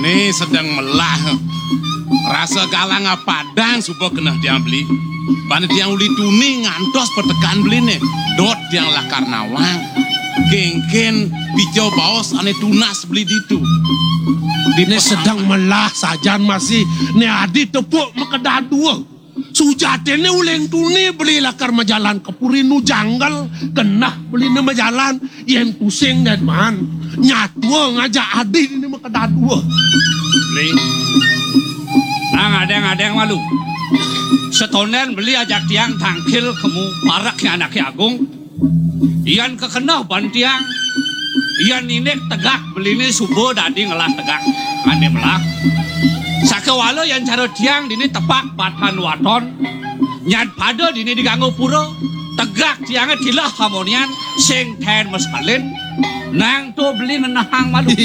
Ini sedang melah. Rasa galang padang supaya kena dia beli. Bani dia uli tuni ngantos petekan beli nih. Dot yang lah karnawang. Kengken bijau baos ane tunas beli ditu. Ini sedang melah sajan masih. Ini adi tepuk makedah dua. Sujatene uleng tuni beli lakar majalan kepurinu janggal. Kena beli nama jalan. Yang pusing dan man. Nyatua ngajak adi ini makedah dua. Beli. Nah, ada yang malu. Setonen beli ajak tiang tangkil kemu parak yang anaknya agung. Ian kekenah bantiang. Ian inek tegak beli ini subuh dadi ngelah tegak. Ane melak. Sakewala yang cara tiang dini tepak batan waton. Nyat pada dini diganggu pura. Tegak tiangnya tilah harmonian. Sing ten mesalin. Nang tu beli nenahang malu.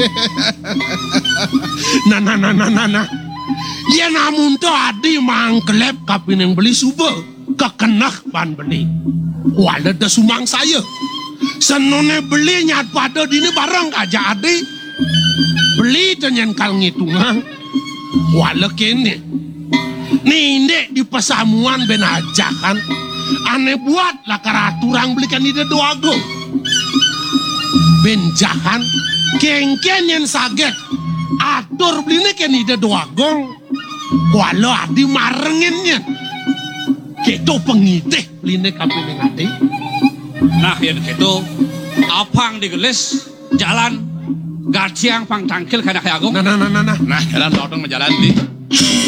Nah. Ya namun tu adi mangkelep kapin yang beli subuh. Kekenah ban beli. Wala dah sumang saya. Senone beli nyat pada dini barang aja adi. Beli tenyen kal ngitungan. Wala kene. Nindek di pesamuan ben aja kan. Ane buat lah karaturang belikan ide doago. Ben jahan. Kengken yang saget. Atur beli kan ide doagong. Walau adi marenginnya. Keto pengitih beli kapin yang adi. Nah yang keto. Apang digelis. Jalan. Gatiang pang tangkil kanak agung. Nah. Nah, jalan orang menjalan beli.